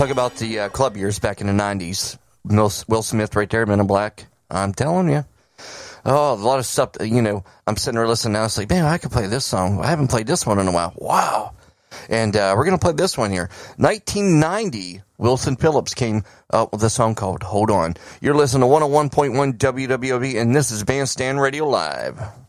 Talk about the club years back in the 90s. Will Smith right there, Men in Black. I'm telling you. Oh, a lot of stuff, I'm sitting there listening now. It's like, man, I could play this song. I haven't played this one in a while. Wow. And we're going to play this one here. 1990, Wilson Phillips came up with a song called Hold On. You're listening to 101.1 WWOV, and this is Bandstand Radio Live.